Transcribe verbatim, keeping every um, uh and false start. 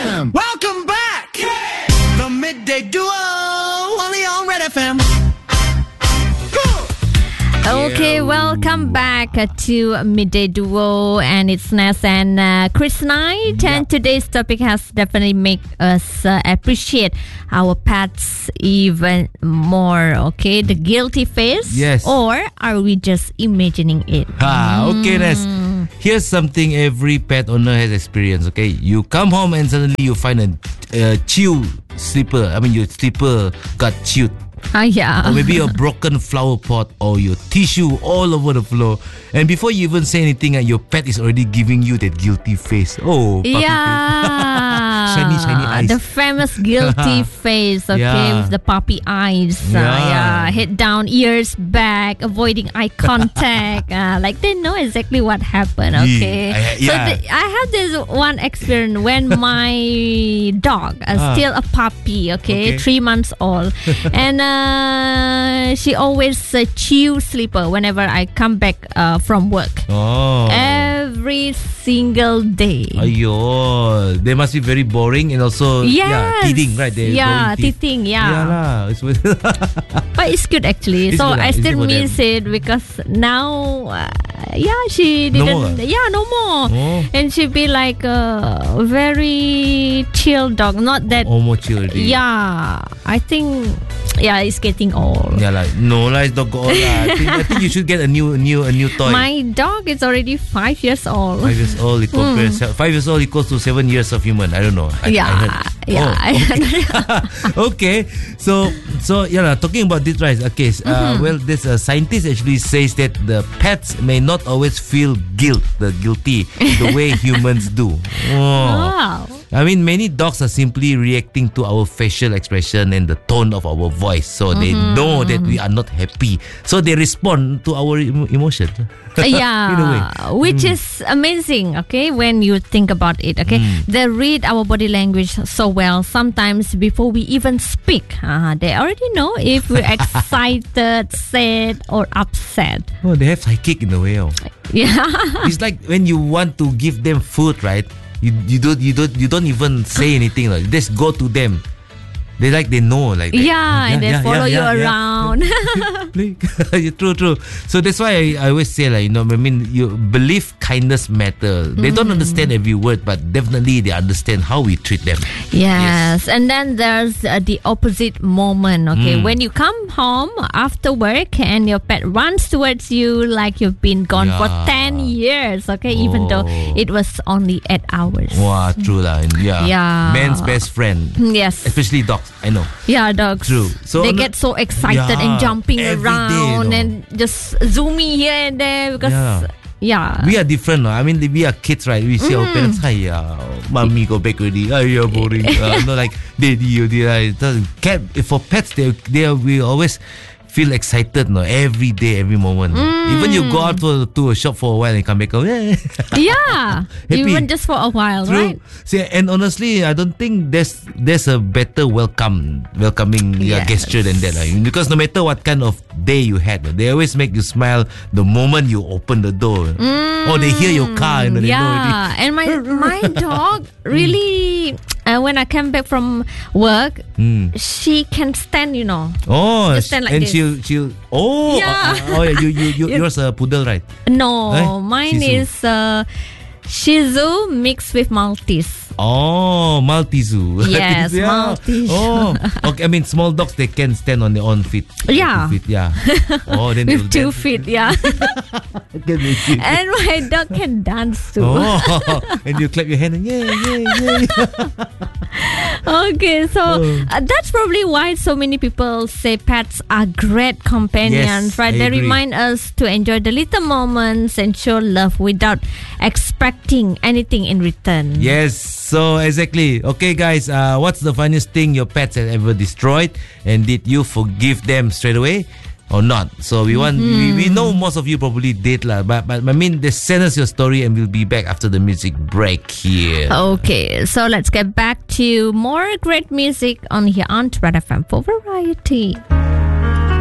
M. Welcome back. The Midday Duo, only on Red F M. Okay, welcome back uh, to Midday Duo, and it's Ness and uh, Chris Knight. Yeah. And today's topic has definitely make us uh, appreciate our pets even more. Okay, the guilty face. Yes. Or are we just imagining it? Ah, okay, Ness. Here's something every pet owner has experienced. Okay, you come home and suddenly you find a uh, chew slipper. I mean, your slipper got chewed. Ah, yeah. Or maybe a broken flower pot or your tissue all over the floor. And before you even say anything, uh, your pet is already giving you that guilty face. Oh, puppy Yeah. face. Shiny, shiny eyes. The famous guilty face, okay, Yeah. with the puppy eyes. Uh, Yeah. yeah. Head down, ears back, avoiding eye contact. uh, like they know exactly what happened, okay? Yeah. So Yeah. th- I had this one experience when my dog, uh, Ah. still a puppy, okay, Okay. three months old. And uh, she always uh, chew slipper whenever I come back uh, from work. Oh. Every single day. Ayo, they must be very boring and also yeah, Yes. teething, right? They're Yeah, boring teeth. teething, yeah. Yeah lah. It's But it's good actually. It's so good, I it's still good for them. miss it because now, uh, yeah, she No didn't. more, ah? Yeah, no more. Oh. And she be like a very chill dog. Not that. almost chill already. Yeah, I think. Yeah, it's getting old. Yeah lah. No lah, it's not good lah. I think, I think you should get a new, new, a new toy. My dog is already five years old. Five years old, it compares, five years old equals to seven years of human. I don't know. I, Yeah, I heard. yeah. Oh, okay. So, so yeah, lah, talking about this, right? Okay. Uh, Well, this uh, scientist actually says that the pets may not always feel guilt, the guilty, the way humans do. Oh. Wow. I mean, many dogs are simply reacting to our facial expression and the tone of our voice. So they know that we are not happy. So they respond to our em- emotions. Yeah, In a way. which is amazing, okay, when you think about it, okay. They read our body language so well. Sometimes before we even speak, uh, they already know if we're excited, sad, or upset. Oh, they have psychic in a way. Oh. Yeah. It's like when you want to give them food, right? You you don't you don't you don't even say anything. Like, just go to them. They like they know like that. Yeah, and they follow you around. True, true. So that's why I, I always say, like, you know, I mean, you believe kindness matter. They don't understand every word, but definitely they understand how we treat them. Yes, and then there's uh, the opposite moment, okay? Mm. When you come home after work and your pet runs towards you like you've been gone for Yeah. ten years, okay? Even though Oh. it was only eight hours. Wow, true lah. Yeah. Yeah. Man's best friend. Yes. Especially dogs. I know. Yeah, dogs. True. So they on the- get so excited and Yeah, jumping every day, around you know. and just zooming here and there because, Yeah. yeah. We are different. No? I mean, we are kids, right? We see our parents, hi, uh, mommy go back already. Oh, you're boring. uh, no, like, daddy, you did. Cat, for pets, they, they are, we always feel excited, no, every day, every moment. Even you go out for, to a shop for a while and come back, oh, yeah. Yeah. Happy. Even just for a while, right? True. See, and honestly, I don't think there's there's a better welcome, welcoming yeah, Yes. gesture than that. Like, because no matter what kind of day you had, they always make you smile the moment you open the door. Or they hear your car, you know, they know already. Yeah, and my my dog really, uh, when I came back from work, Mm. she can stand, you know. Oh, Just stand like and this. she'll she'll oh Yeah. uh, oh yeah, you you, you yours a poodle, right? No, Eh? mine Shih Tzu. is uh, Shih Tzu mixed with Maltese. Oh, Maltese. Yes, Yeah. Maltese. Oh, okay. I mean, small dogs, they can stand on their own feet. Yeah. Two feet, yeah. Oh, then With two they'll feet, yeah. Can make it. And my dog can dance too. Oh, and you clap your hand and yay, yay, yay. Okay, so Oh. uh, that's probably why so many people say pets are great companions, Yes, right? I They agree. remind us to enjoy the little moments and show love without expecting anything in return. Yes, so exactly. Okay, guys, uh, what's the funniest thing your pets have ever destroyed? And did you forgive them straight away? Or not? So we want we, we know most of you probably did lah, but but I mean, just send us your story and we'll be back after the music break here. Okay, so let's get back to more great music on here on Red F M for variety.